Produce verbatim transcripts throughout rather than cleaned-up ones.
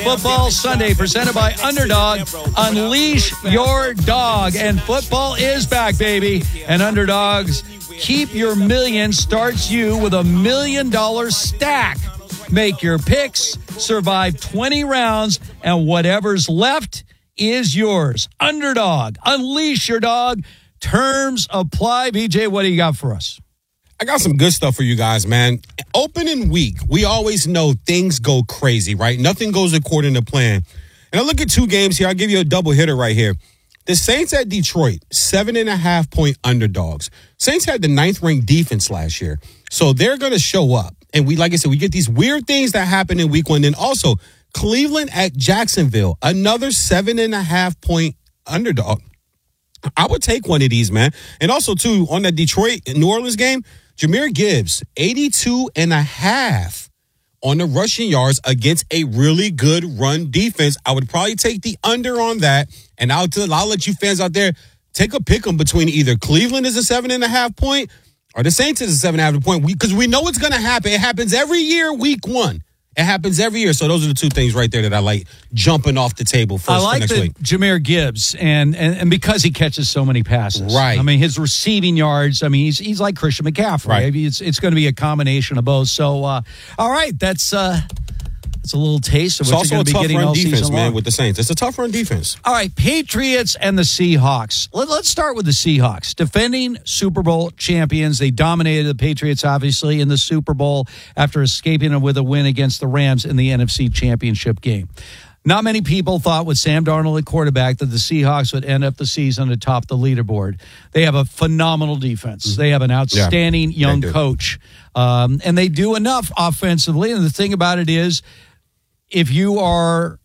Football Sunday, presented by Underdog. Unleash your dog. And football is back, baby. And Underdogs, keep your million starts you with a million dollar stack. Make your picks, survive twenty rounds, and whatever's left is yours. Underdog, unleash your dog. Terms apply. B J, what do you got for us? I got some good stuff for you guys, man. Opening week, we always know things go crazy, right? Nothing goes according to plan. And I look at two games here. I'll give you a double hitter right here. The Saints at Detroit, seven and a half point underdogs. Saints had the ninth ranked defense last year. So they're going to show up. And we, like I said, we get these weird things that happen in week one. Then also Cleveland at Jacksonville, another seven and a half point underdog. I would take one of these, man. And also, too, on that Detroit New Orleans game, Jahmyr Gibbs, eighty-two and a half on the rushing yards against a really good run defense. I would probably take the under on that. And I'll, tell, I'll let you fans out there take a pick 'em between either Cleveland is a seven and a half point or the Saints is a seven and a half point. Because we, we know it's going to happen. It happens every year, week one. It happens every year. So those are the two things right there that I like jumping off the table first I like for next the week. Jahmyr Gibbs, and, and and because he catches so many passes. Right. I mean, his receiving yards, I mean, he's he's like Christian McCaffrey. Right. I mean, it's it's going to be a combination of both. So, uh, all right, that's uh, that's a little taste of It's what also you're a going to be tough getting run all defense, season man, long. with the Saints. It's a tough run defense. All right, Patriots and the Seahawks. Let, let's start with the Seahawks. Defending Super Bowl champions. They dominated the Patriots, obviously, in the Super Bowl after escaping with a win against the Rams in the N F C Championship game. Not many people thought with Sam Darnold at quarterback that the Seahawks would end up the season atop the leaderboard. They have a phenomenal defense. They have an outstanding yeah, young coach. Um, and they do enough offensively. And the thing about it is, if you are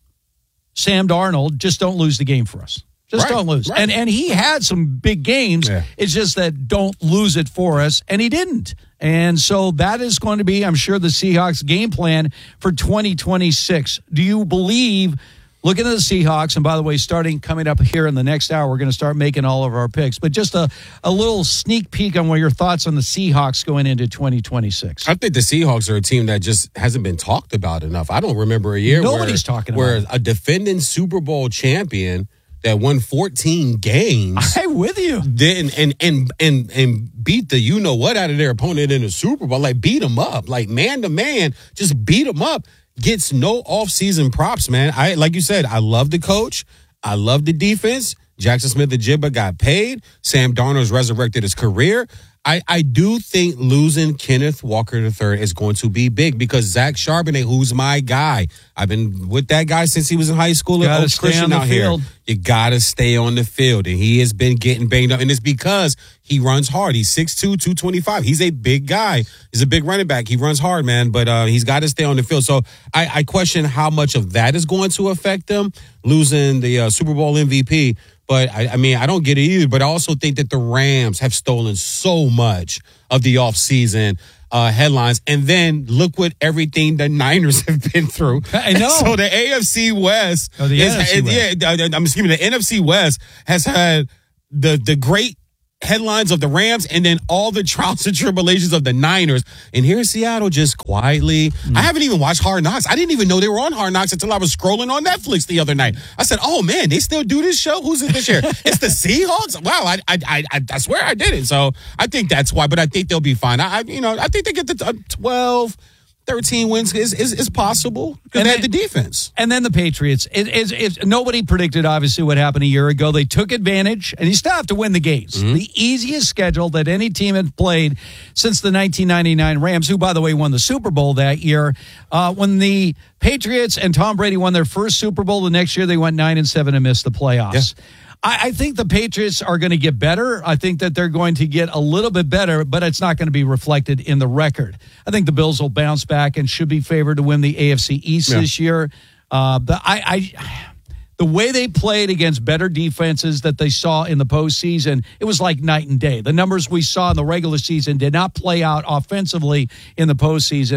Sam Darnold, just don't lose the game for us. Just Right, don't lose. right. And and he had some big games. Yeah. It's just that don't lose it for us, and he didn't. And so that is going to be, I'm sure, the Seahawks' game plan for twenty twenty-six. Do you believe, looking at the Seahawks, and by the way, starting coming up here in the next hour, we're going to start making all of our picks, but just a, a little sneak peek on what your thoughts on the Seahawks going into twenty twenty-six. I think the Seahawks are a team that just hasn't been talked about enough. I don't remember a year Nobody's where, talking where about a defending Super Bowl champion that won fourteen games I'm with you. did and and and and beat the you know what out of their opponent in the Super Bowl, like beat them up, like man to man, just beat them up. Gets no off-season props, man. I like you said, I love the coach, I love the defense. Jackson Smith-Njigba got paid. Sam Darnold's resurrected his career. I, I do think losing Kenneth Walker the third is going to be big because Zach Charbonnet, who's my guy, I've been with that guy since he was in high school at Gotta Oaks stay Christian on the out here. field. You got to stay on the field, and he has been getting banged up, and it's because he runs hard. He's six two, two twenty-five. He's a big guy. He's a big running back. He runs hard, man, but uh, he's got to stay on the field. So I, I question how much of that is going to affect them, losing the uh, Super Bowl M V P. But, I, I mean, I don't get it either. But I also think that the Rams have stolen so much of the offseason uh, headlines. And then look what everything the Niners have been through. I know. So the A F C West. Oh, the is, N F C West. Yeah, I'm excuse me, the N F C West has had the the great headlines of the Rams and then all the trials and tribulations of the Niners. And here in Seattle, just quietly. Mm. I haven't even watched Hard Knocks. I didn't even know they were on Hard Knocks until I was scrolling on Netflix the other night. I said, oh, man, they still do this show? Who's it this year? It's the Seahawks? Wow, I, I I I swear I didn't. So I think that's why, but I think they'll be fine. I, I you know, I think they get the uh, twelve, thirteen wins is is, is possible because they had the defense. And then the Patriots. It, it, it, nobody predicted, obviously, what happened a year ago. They took advantage, and you still have to win the games. Mm-hmm. The easiest schedule that any team had played since the nineteen ninety-nine Rams, who, by the way, won the Super Bowl that year. Uh, when the Patriots and Tom Brady won their first Super Bowl, the next year they went nine and seven and missed the playoffs. Yeah. I, I think the Patriots are going to get better. I think that they're going to get a little bit better, but it's not going to be reflected in the record. I think the Bills will bounce back and should be favored to win the A F C East yeah. this year. Uh, but I, I, the way they played against better defenses that they saw in the postseason, it was like night and day. The numbers we saw in the regular season did not play out offensively in the postseason.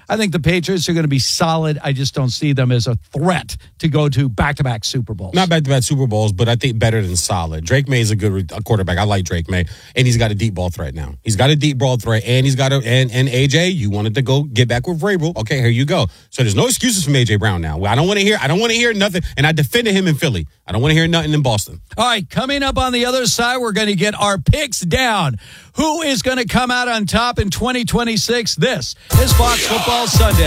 I think the Patriots are going to be solid. I just don't see them as a threat to go to back-to-back Super Bowls. Not back-to-back Super Bowls, but I think better than solid. Drake May is a good quarterback. I like Drake May, and he's got a deep ball threat now. He's got a deep ball threat, and he's got a and, and A J. You wanted to go get back with Vrabel. Okay, here you go. So there's no excuses from A J Brown now. I don't want to hear. I don't want to hear nothing. And I defended him in Philly. I don't want to hear nothing in Boston. All right, coming up on the other side, we're going to get our picks down. Who is going to come out on top in twenty twenty-six? This is Fox Football Sunday.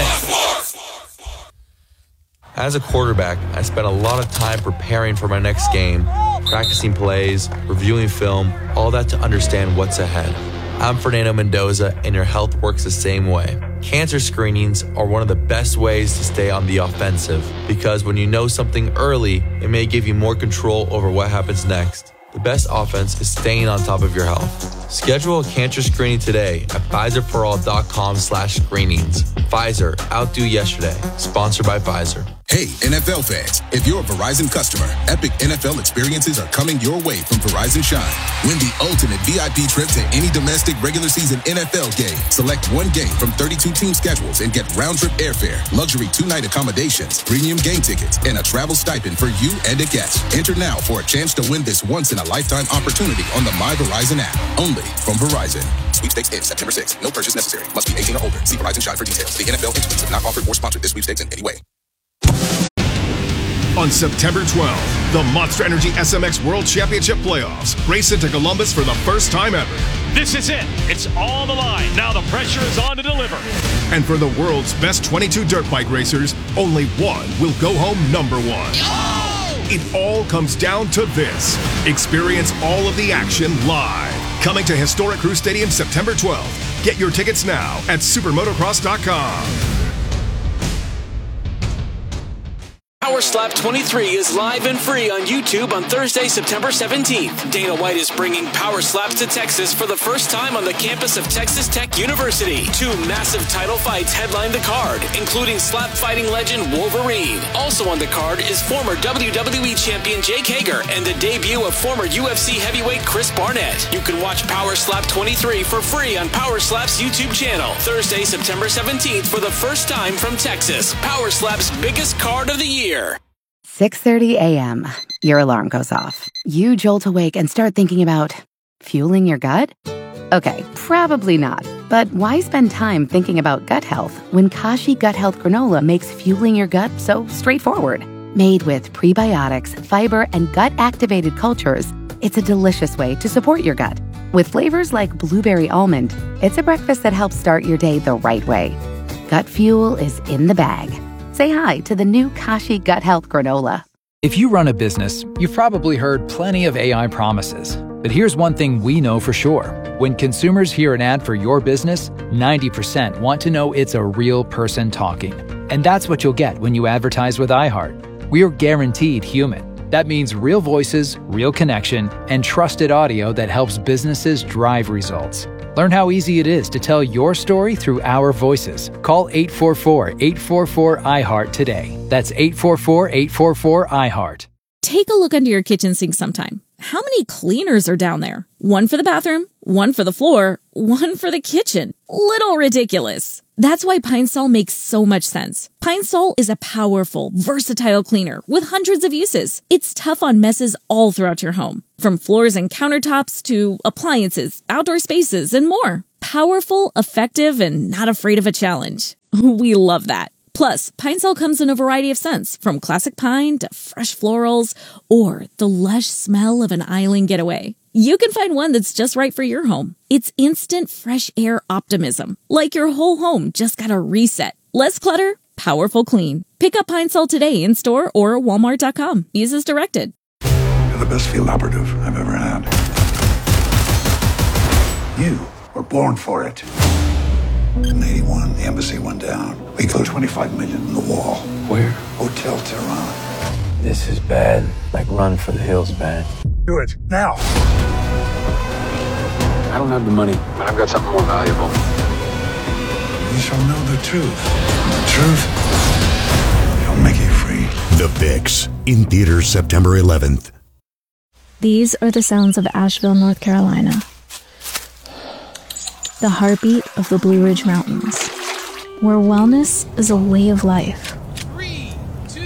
As a quarterback, I spent a lot of time preparing for my next game, practicing plays, reviewing film, all that to understand what's ahead. I'm Fernando Mendoza, and your health works the same way. Cancer screenings are one of the best ways to stay on the offensive because when you know something early, it may give you more control over what happens next. The best offense is staying on top of your health. Schedule a cancer screening today at Pfizerforall.com slash screenings. Pfizer, outdo yesterday. Sponsored by Pfizer. Hey, N F L fans, if you're a Verizon customer, epic N F L experiences are coming your way from Verizon Shine. Win the ultimate V I P trip to any domestic regular season N F L game. Select one game from thirty-two team schedules and get round-trip airfare, luxury two-night accommodations, premium game tickets, and a travel stipend for you and a guest. Enter now for a chance to win this once-in-a-lifetime opportunity on the My Verizon app. Only from Verizon. Sweepstakes ends September sixth. No purchase necessary. Must be eighteen or older. See Verizon Shine for details. The N F L entities have not offered or sponsored this sweepstakes in any way. On September twelfth, the Monster Energy S M X World Championship Playoffs race into Columbus for the first time ever. This is it. It's on the line. Now the pressure is on to deliver. And for the world's best twenty-two dirt bike racers, only one will go home number one. Oh! It all comes down to this. Experience all of the action live. Coming to historic Crew Stadium September twelfth. Get your tickets now at supermotocross dot com. Power Slap twenty-three is live and free on YouTube on Thursday, September seventeenth. Dana White is bringing Power Slaps to Texas for the first time on the campus of Texas Tech University. Two massive title fights headline the card, including slap fighting legend Wolverine. Also on the card is former W W E champion Jake Hager and the debut of former U F C heavyweight Chris Barnett. You can watch Power Slap twenty-three for free on Power Slap's YouTube channel. Thursday, September seventeenth for the first time from Texas. Power Slap's biggest card of the year. six thirty a.m. Your alarm goes off. You jolt awake and start thinking about fueling your gut? Okay, probably not. But why spend time thinking about gut health when Kashi Gut Health Granola makes fueling your gut so straightforward? Made with prebiotics, fiber, and gut-activated cultures, it's a delicious way to support your gut. With flavors like blueberry almond, it's a breakfast that helps start your day the right way. Gut fuel is in the bag. Say hi to the new Kashi Gut Health Granola. If you run a business, you've probably heard plenty of A I promises. But here's one thing we know for sure. When consumers hear an ad for your business, ninety percent want to know it's a real person talking. And that's what you'll get when you advertise with iHeart. We're guaranteed human. That means real voices, real connection, and trusted audio that helps businesses drive results. Learn how easy it is to tell your story through our voices. Call eight four four, eight four four, I heart today. That's eight four four, eight four four, I heart. Take a look under your kitchen sink sometime. How many cleaners are down there? One for the bathroom, one for the floor, one for the kitchen. Little ridiculous. That's why Pine Sol makes so much sense. Pine Sol is a powerful, versatile cleaner with hundreds of uses. It's tough on messes all throughout your home, from floors and countertops to appliances, outdoor spaces, and more. Powerful, effective, and not afraid of a challenge. We love that. Plus, Pine Sol comes in a variety of scents, from classic pine to fresh florals, or the lush smell of an island getaway. You can find one that's just right for your home. It's instant fresh air optimism, like your whole home just got a reset. Less clutter, powerful clean. Pick up Pine Sol today in store or walmart dot com. Use as directed. You're the best field operative I've ever had. You were born for it. In eighty-one, the embassy went down. We threw twenty-five million in the wall. Where? Hotel Tehran. This is bad. Like Run for the Hills bad. Do it, now. I don't have the money, but I've got something more valuable. You shall know the truth. The truth shall make you free. The Fix, in theaters September eleventh. These are the sounds of Asheville, North Carolina. The heartbeat of the Blue Ridge Mountains. where wellness is a way of life. Three, two,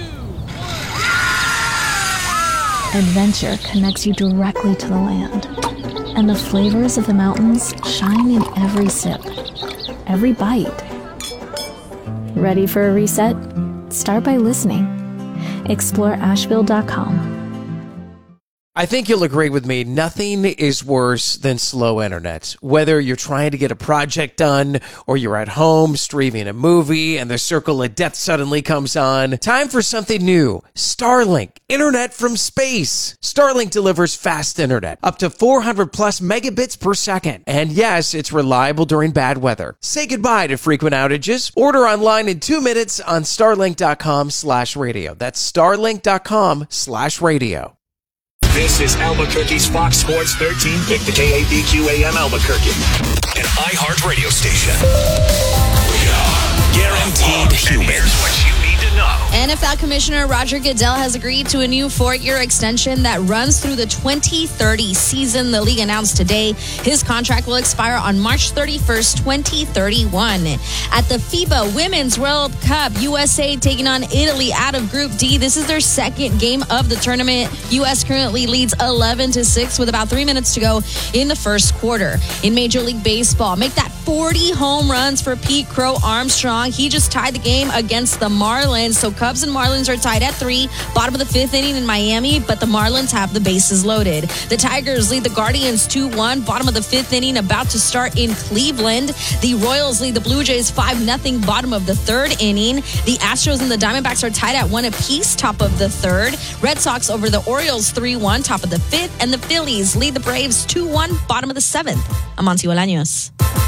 Adventure connects you directly to the land, and the flavors of the mountains shine in every sip, every bite. Ready for a reset? Start by listening. Explore Asheville dot com. I think you'll agree with me, nothing is worse than slow internet. Whether you're trying to get a project done or you're at home streaming a movie and the circle of death suddenly comes on, time for something new. Starlink, internet from space. Starlink delivers fast internet, up to four hundred plus megabits per second. And yes, it's reliable during bad weather. Say goodbye to frequent outages. Order online in two minutes on starlink.com slash radio. That's starlink.com slash radio. This is Albuquerque's Fox Sports thirteen pick, the K A B Q A M Albuquerque, an iHeart radio station. We are guaranteed human. And here's what you need to know. N F L Commissioner Roger Goodell has agreed to a new four-year extension that runs through the twenty thirty season. The league announced today his contract will expire on March thirty-first, twenty thirty-one. At the FIBA Women's World Cup, U S A taking on Italy out of Group D. This is their second game of the tournament. U S currently leads eleven to six with about three minutes to go in the first quarter. In Major League Baseball, make that forty home runs for Pete Crow Armstrong. He just tied the game against the Marlins. So Cubs and Marlins are tied at three, bottom of the fifth inning in Miami, but the Marlins have the bases loaded. The Tigers lead the Guardians two one, bottom of the fifth inning, about to start in Cleveland. The Royals lead the Blue Jays five nothing, bottom of the third inning. The Astros and the Diamondbacks are tied at one apiece, top of the third. Red Sox over the Orioles three one, top of the fifth, and the Phillies lead the Braves two one, bottom of the seventh. I'm Monty Bolaños.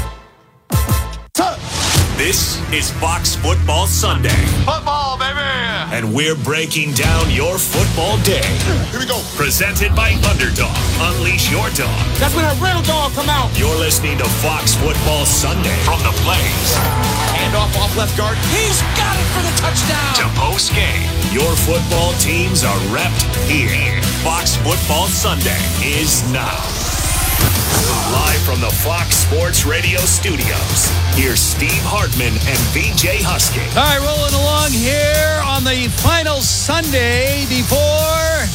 This is Fox Football Sunday. Football, baby! And we're breaking down your football day. Here we go. Presented by Underdog. Unleash your dog. That's when a real dog come out. You're listening to Fox Football Sunday from the Blaze. Hand off off left guard. He's got it for the touchdown. To post game. Your football teams are repped here. Fox Football Sunday is now. Live from the Fox Sports Radio studios, here's Steve Hartman and V J Husky. All right, rolling along here on the final Sunday before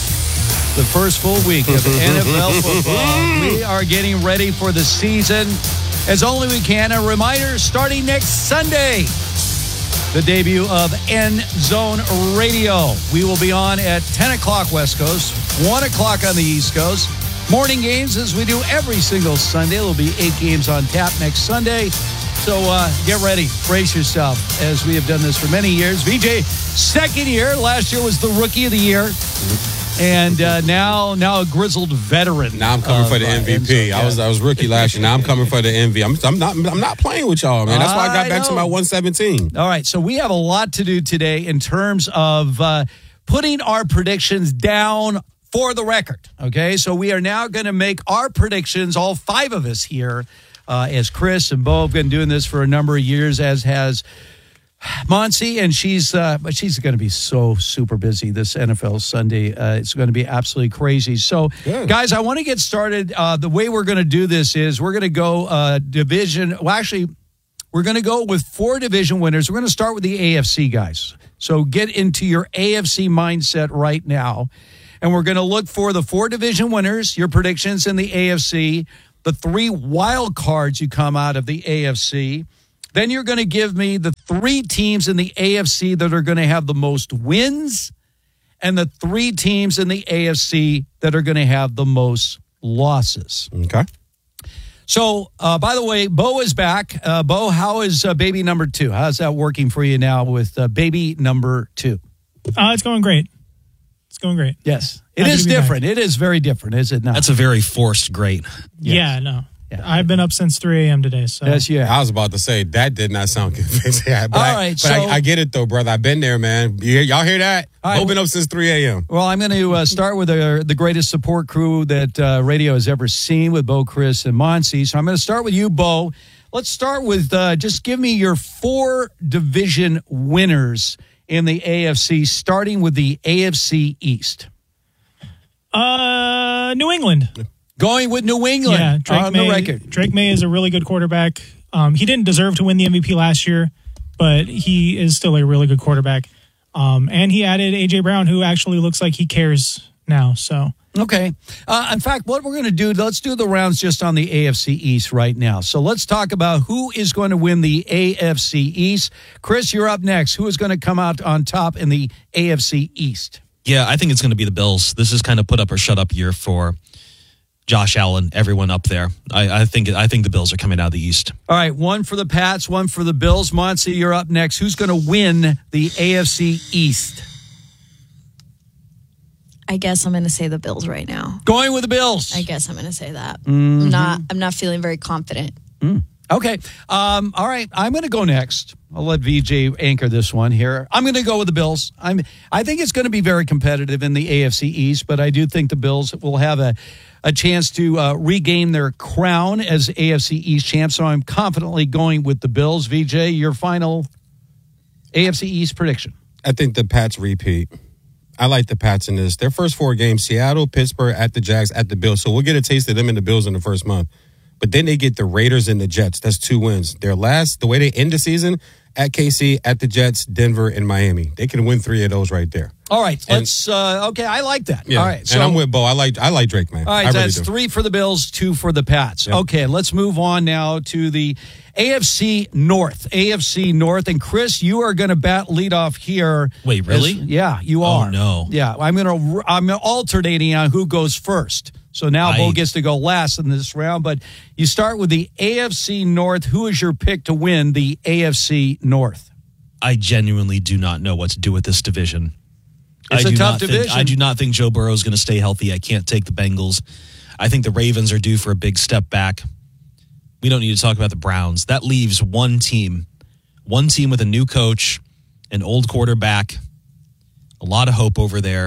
the first full week of N F L football. We are getting ready for the season as only we can. A reminder, starting next Sunday, the debut of End Zone Radio. We will be on at ten o'clock West Coast, one o'clock on the East Coast. Morning games, as we do every single Sunday. There'll be eight games on tap next Sunday. So uh, get ready. Brace yourself, as we have done this for many years. V J, second year. Last year was the Rookie of the Year. And uh, now now a grizzled veteran. Now I'm coming for the M V P. I was I was rookie last year. Now I'm coming for the M V P. I'm, I'm not I'm not playing with y'all, man. That's why I got back to my one seventeen. All right, so we have a lot to do today in terms of uh, putting our predictions down for the record, okay? So we are now going to make our predictions, all five of us here, uh, as Chris and Bo have been doing this for a number of years, as has Monsi, and she's uh, but she's going to be so super busy this N F L Sunday. Uh, it's going to be absolutely crazy. So, Good. guys, I want to get started. Uh, the way we're going to do this is we're going to go uh, division. Well, actually, we're going to go with four division winners. We're going to start with the A F C guys. So get into your A F C mindset right now. And we're going to look for the four division winners, your predictions in the A F C, the three wild cards you come out of the A F C. Then you're going to give me the three teams in the A F C that are going to have the most wins and the three teams in the A F C that are going to have the most losses. Okay. So, uh, by the way, Bo is back. Uh, Bo, how is uh, baby number two? How's that working for you now with uh, baby number two? Uh, it's going great. It's going great. Yes. It is different. It is very different, is it not? That's a very forced great. Yes. Yeah, no. Yeah. I've been up since three a.m. today. So. Yes, yeah. I was about to say, that did not sound convincing. but All I, right, but so, I, I get it, though, brother. I've been there, man. You, y'all hear that? Right, I've been up since three a.m. Well, I'm going to uh, start with uh, the greatest support crew that uh, radio has ever seen with Bo, Chris, and Monsi. So I'm going to start with you, Bo. Let's start with uh, just give me your four division winners in the A F C, starting with the A F C East. Uh, New England. Going with New England yeah, Drake on May, the record. Drake May is a really good quarterback. Um, he didn't deserve to win the M V P last year. but he is still a really good quarterback. Um, and he added A J Brown, who actually looks like he cares now. So okay. Uh, in fact, what we're going to do, let's do the rounds just on the A F C East right now. So let's talk about who is going to win the A F C East. Chris, you're up next. Who is going to come out on top in the A F C East? Yeah, I think it's going to be the Bills. This is kind of put up or shut up year for Josh Allen, everyone up there. I, I think I think the Bills are coming out of the East. All right, one for the Pats, one for the Bills. Monty, you're up next. Who's going to win the A F C East? I guess I'm going to say the Bills right now. Going with the Bills. I guess I'm going to say that. Mm-hmm. I'm not. I'm not feeling very confident. Mm. Okay. Um, all right. I'm going to go next. I'll let V J anchor this one here. I'm going to go with the Bills. I'm. I think it's going to be very competitive in the A F C East, but I do think the Bills will have a, a chance to uh, regain their crown as A F C East champs. So I'm confidently going with the Bills. V J, your final A F C East prediction. I think the Pats repeat. I like the Pats in this. Their first four games, Seattle, Pittsburgh, at the Jags, at the Bills. So we'll get a taste of them and the Bills in the first month. But then they get the Raiders and the Jets. That's two wins. Their last, the way they end the season, at K C, at the Jets, Denver, and Miami. They can win three of those right there. All right. Let's, uh, okay, I like that. Yeah, all right. So, and I'm with Bo. I like I like Drake, man. All right, I really that's do. three for the Bills, two for the Pats. Yep. Okay, let's move on now to the A F C North. A F C North. And Chris, you are going to bat lead off here. Wait, really? As, yeah, you Oh, are. no. Yeah, I'm going to I'm alternating on who goes first. So now I, Bo gets to go last in this round, but you start with the A F C North. Who is your pick to win the A F C North? I genuinely do not know what to do with this division. It's I a do tough not division. Think, I do not think Joe Burrow is going to stay healthy. I can't take the Bengals. I think the Ravens are due for a big step back. We don't need to talk about the Browns. That leaves one team, one team with a new coach, an old quarterback, a lot of hope over there.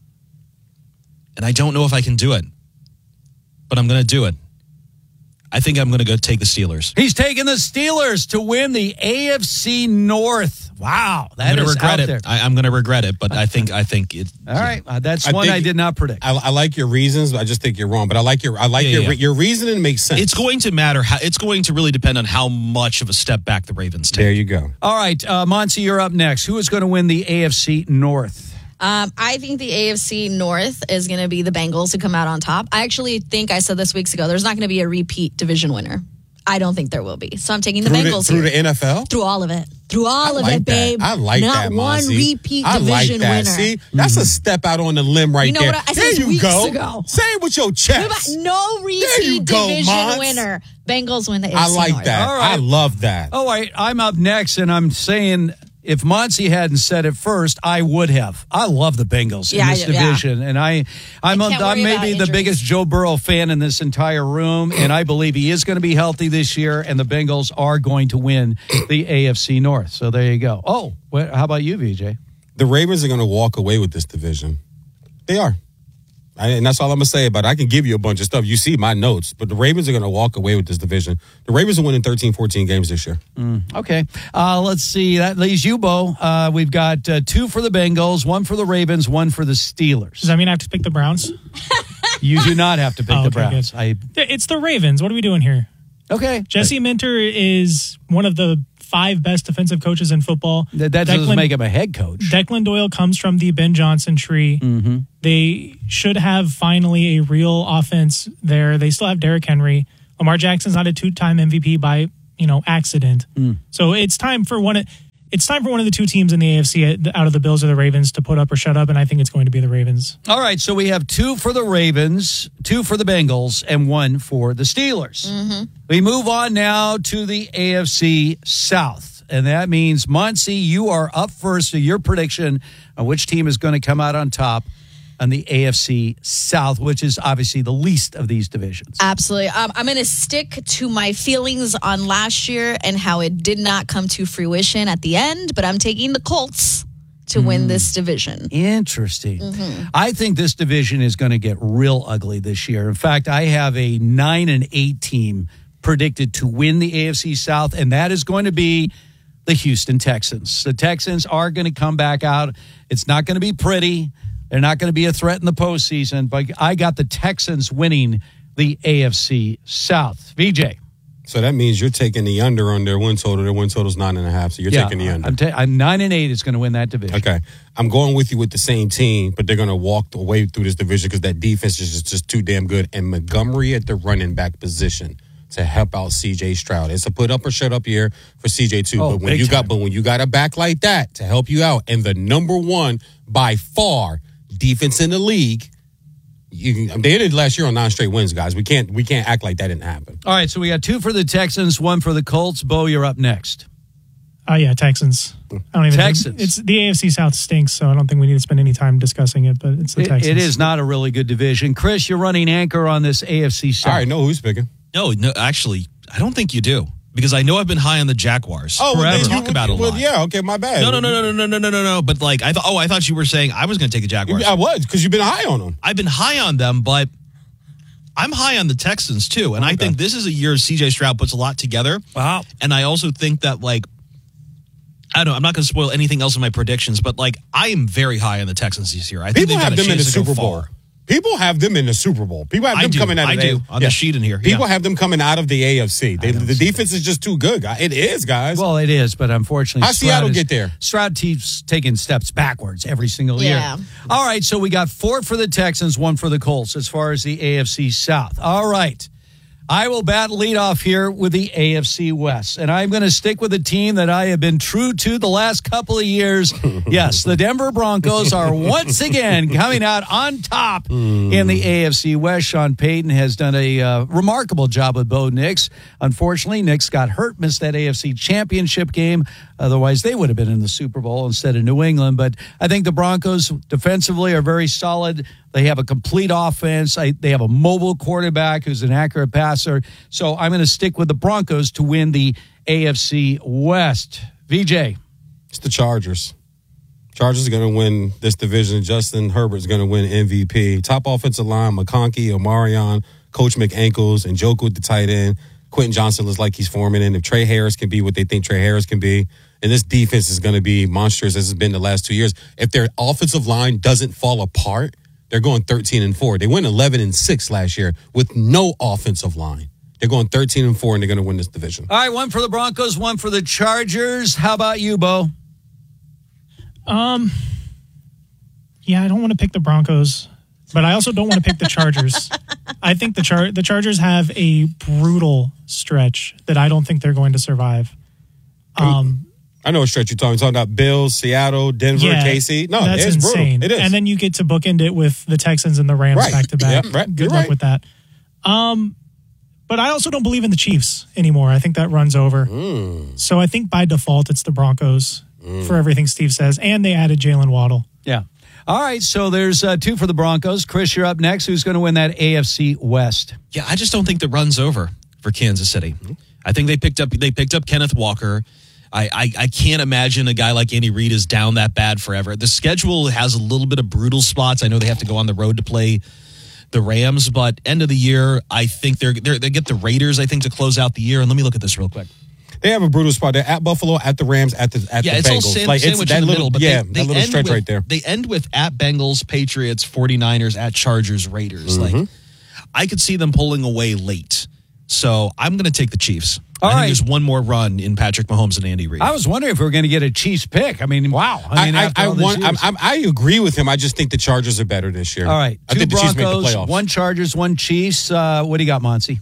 And I don't know if I can do it, but I'm going to do it. I think I'm going to go take the Steelers. He's taking the Steelers to win the A F C North. Wow, that I'm going is to regret out there. it. I, I'm going to regret it, but I think I think it. All right, uh, that's I one think- I did not predict. I, I like your reasons. I just think you're wrong. But I like your I like Yeah, your yeah. your reasoning makes sense. It's going to matter. How, it's going to really depend on how much of a step back the Ravens take. There you go. All right, uh, Monty, you're up next. Who is going to win the A F C North? Um, I think the A F C North is going to be the Bengals who come out on top. I actually think I said this weeks ago. There's not going to be a repeat division winner. I don't think there will be. So I'm taking the through Bengals the, through here. the N F L. Through all of it. Through all I of like it, that. babe. I like Not that, one Mozzie. repeat I like division that. winner. See, that's a step out on the limb right You know there. what I- I said there this you weeks go. ago. Say it with your chest. What about no There you repeat go, division Mons. winner? Bengals win the A F C I like North. that. All right. I love that. Oh, wait, I'm up next, and I'm saying if Monty hadn't said it first, I would have. I love the Bengals Yeah, in this I do, yeah. division, and I, I'm, I a, can't I'm worry maybe about the injuries. biggest Joe Burrow fan in this entire room, and I believe he is going to be healthy this year, and the Bengals are going to win the A F C North. So there you go. Oh, what, how about you, V J? The Ravens are going to walk away with this division. They are. I, and that's all I'm going to say about it. I can give you a bunch of stuff. You see my notes, but the Ravens are going to walk away with this division. The Ravens are winning thirteen, fourteen games this year. Mm, okay. Uh, let's see. That leaves you, Bo. Uh, we've got uh, two for the Bengals, one for the Ravens, one for the Steelers. Does that mean I have to pick the Browns? You do not have to pick Oh, the okay, Browns. good. I It's the Ravens. What are we doing here? Okay. Jesse Minter is one of the five best defensive coaches in football. That, that doesn't Declan- make him a head coach. Declan Doyle comes from the Ben Johnson tree. Mm-hmm. They should have finally a real offense there. They still have Derrick Henry. Lamar Jackson's not a two-time M V P by, you know, accident. Mm. So it's time for one. It's time for one of the two teams in the A F C out of the Bills or the Ravens to put up or shut up, and I think it's going to be the Ravens. All right, so we have two for the Ravens, two for the Bengals, and one for the Steelers. Mm-hmm. We move on now to the A F C South, and that means, Muncie, you are up first. So your prediction on which team is going to come out on top on the A F C South, which is obviously the least of these divisions. Absolutely. Um, I'm going to stick to my feelings on last year and how it did not come to fruition at the end, but I'm taking the Colts to win this division. Interesting. Mm-hmm. I think this division is going to get real ugly this year. In fact, I have a nine and eight team predicted to win the A F C South, and that is going to be the Houston Texans. The Texans are going to come back out. It's not going to be pretty. They're not going to be a threat in the postseason, but I got the Texans winning the A F C South. V J. So that means you're taking the under on their win total. Their win total's nine and a half. So you're yeah, taking the under. I'm, ta- I'm nine and eight is going to win that division. Okay. I'm going with you with the same team, but they're going to walk away through this division because that defense is just, just too damn good. And Montgomery at the running back position to help out C J Stroud. It's a put up or shut up year for C J too. Oh, but when you time. got but when you got a back like that to help you out, and the number one by far defense in the league. You can, they did last year on nine straight wins, guys. We can't we can't act like that didn't happen. All right, so we got two for the Texans, one for the Colts. Bo, you're up next. Oh, uh, yeah, Texans. I don't even Texans. Think, it's the A F C South stinks, so I don't think we need to spend any time discussing it, but it's the it, Texans. It is not a really good division. Chris, you're running anchor on this A F C South. I already know who's picking. No, no, actually, I don't think you do. Because I know I've been high on the Jaguars. Oh, forever. well, Talk about it a well, lot. yeah, okay, my bad. No, no, no, no, no, no, no, no, no. But like, I thought. Oh, I thought you were saying I was going to take the Jaguars. I was because you've been high on them. I've been high on them, but I'm high on the Texans too, and okay. I think this is a year C J Stroud puts a lot together. Wow. And I also think that like, I don't know. I'm not going to spoil anything else in my predictions, but like, I am very high on the Texans this year. I think People they've got have a them in the chance to go Super Bowl. far. People have them in the Super Bowl. People have them I do. coming out of I the do. On the sheet in here. People yeah. have them coming out of the A F C. They, the defense that. is just too good. It is, guys. Well, it is, but unfortunately, how Seattle is, get there? Stroud keeps taking steps backwards every single yeah. year. All right, so we got four for the Texans, one for the Colts as far as the A F C South. All right. I will bat lead off here with the A F C West, and I'm going to stick with a team that I have been true to the last couple of years. Yes, the Denver Broncos are once again coming out on top in the A F C West. Sean Payton has done a uh, remarkable job with Bo Nix. Unfortunately, Nix got hurt, missed that A F C Championship game. Otherwise, they would have been in the Super Bowl instead of New England. But I think the Broncos defensively are very solid. They have a complete offense. I, they have a mobile quarterback who's an accurate passer. So I'm going to stick with the Broncos to win the A F C West. V J. It's the Chargers. Chargers are going to win this division. Justin Herbert's going to win M V P. Top offensive line, McConkey, Omarion, Coach McAnkles, and Njoku at the tight end. Quentin Johnson looks like he's forming in. If Trey Harris can be what they think Trey Harris can be, and this defense is going to be monstrous as it's been the last two years. If their offensive line doesn't fall apart, they're going thirteen and four. They went eleven and six last year with no offensive line. They're going thirteen and four, and they're going to win this division. All right, one for the Broncos, one for the Chargers. How about you, Bo? Um, yeah, I don't want to pick the Broncos, but I also don't want to pick the Chargers. I think the Char- the Chargers have a brutal stretch that I don't think they're going to survive. Um. I know what stretch you're talking. You're talking about Bills, Seattle, Denver, yeah, K C. No, that's it's insane. brutal. It is. And then you get to bookend it with the Texans and the Rams right. back to back. Yeah, right. Good You're luck right. with that. Um, but I also don't believe in the Chiefs anymore. I think that runs over. Mm. So I think by default it's the Broncos mm. for everything Steve says. And they added Jalen Waddle. Yeah. All right, so there's uh, two for the Broncos. Chris, you're up next. Who's going to win that A F C West? Yeah, I just don't think the run's over for Kansas City. Mm-hmm. I think they picked up they picked up Kenneth Walker. I, I, I can't imagine a guy like Andy Reid is down that bad forever. The schedule has a little bit of brutal spots. I know they have to go on the road to play the Rams, but end of the year, I think they're, they're they get the Raiders, I think, to close out the year. And let me look at this real quick. They have a brutal spot. They're at Buffalo, at the Rams, at the at yeah, the it's Bengals. all sand, like, sandwich it's that in the little, middle. But yeah, they, that they little stretch with, right there. They end with at Bengals, Patriots, forty-niners, at Chargers, Raiders. Mm-hmm. Like, I could see them pulling away late. So I'm going to take the Chiefs. All I think right. there's one more run in Patrick Mahomes and Andy Reid. I was wondering if we were going to get a Chiefs pick. I mean, wow. I mean, I, after I, I, all these want, years. I'm, I'm, I agree with him. I just think the Chargers are better this year. All right. I Two think the Broncos, Chiefs make the playoffs. one Chargers, one Chiefs. Uh, what do you got, Monty?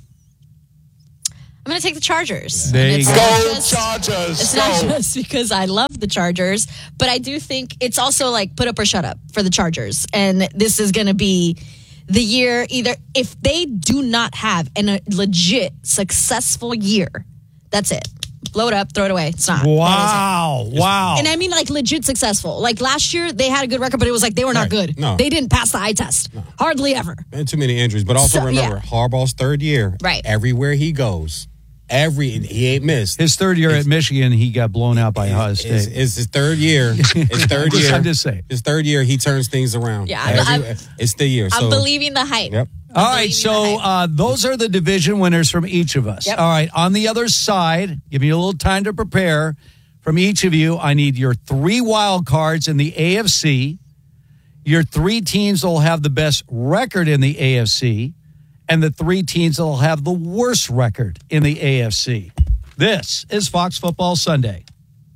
I'm going to take the Chargers. There you it's go. not Go just- Chargers, It's go. not just because I love the Chargers, but I do think it's also like put up or shut up for the Chargers. And this is going to be the year either if they do not have an, a legit successful year, that's it. Blow it up, throw it away. It's not. Wow. Wow. And I mean like legit successful. Like last year they had a good record, but it was like they were not Right. good. No. They didn't pass the eye test. Hardly ever. And too many injuries. But also So, remember, yeah. Harbaugh's third year. Right. Everywhere he goes. Every he ain't missed. His third year at Michigan, he got blown out by Ohio State. It's, it's his third year. His third Just- year. I'm just saying. His third year, he turns things around. Yeah, I'm- Every- I'm- it's the year. I'm so, believing the hype. Yep. All right, so uh, those are the division winners from each of us. Yep. All right, on the other side, give me a little time to prepare. From each of you, I need your three wild cards in the A F C. Your three teams will have the best record in the A F C. and the three teams that will have the worst record in the A F C. This is Fox Football Sunday.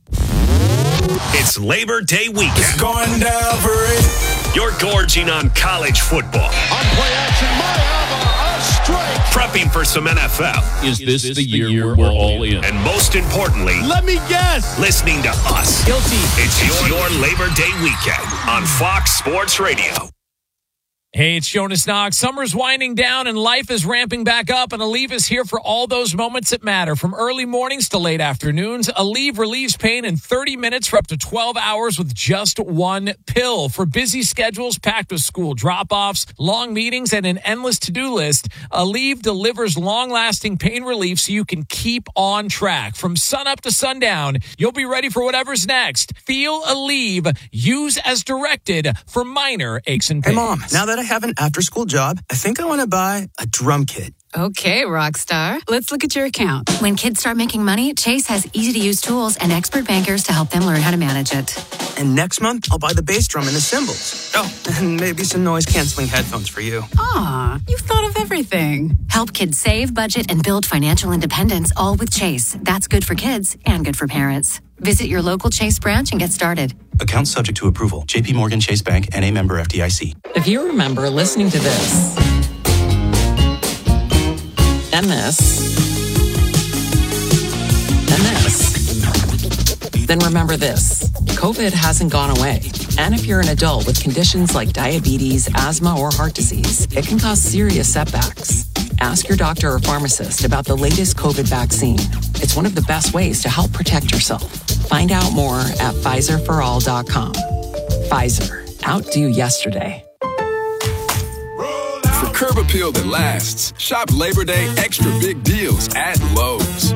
It's Labor Day weekend. It's going down for it. You're gorging on college football. On play action, Mayava, a strike. Prepping for some N F L. Is this, is this the, the year, year we're all in? And most importantly, let me guess, listening to us. Guilty. It's your, your Labor Day weekend on Fox Sports Radio. Hey, it's Jonas Knox. Summer's winding down and life is ramping back up, and Aleve is here for all those moments that matter. From early mornings to late afternoons, Aleve relieves pain in thirty minutes for up to twelve hours with just one pill. For busy schedules packed with school drop-offs, long meetings, and an endless to-do list, Aleve delivers long-lasting pain relief so you can keep on track. From sunup to sundown, you'll be ready for whatever's next. Feel Aleve. Use as directed for minor aches and pains. Hey, Mom, now that I have an after-school job, I think I want to buy a drum kit. Okay, Rockstar. Let's look at your account. When kids start making money, Chase has easy-to-use tools and expert bankers to help them learn how to manage it. And next month, I'll buy the bass drum and the cymbals. Oh, and maybe some noise-canceling headphones for you. Aw, you've thought of everything. Help kids save, budget, and build financial independence, all with Chase. That's good for kids and good for parents. Visit your local Chase branch and get started. Account subject to approval. J P Morgan Chase Bank and a member F D I C. If you remember listening to this and this and this, then remember this. COVID hasn't gone away. And if you're an adult with conditions like diabetes, asthma, or heart disease, it can cause serious setbacks. Ask your doctor or pharmacist about the latest COVID vaccine. It's one of the best ways to help protect yourself. Find out more at Pfizer for all dot com. Pfizer. Outdo yesterday. For curb appeal that lasts, shop Labor Day extra big deals at Lowe's.